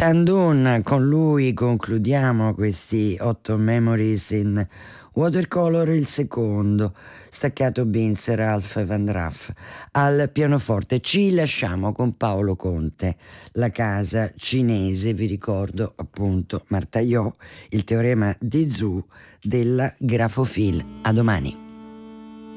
Tandun, con lui concludiamo questi 8 Memories in Watercolor, il secondo, Staccato Beans, Ralph Van Raff al pianoforte. Ci lasciamo con Paolo Conte, La casa cinese, vi ricordo appunto Martaillot, il teorema di Zhu della grafofil. A domani.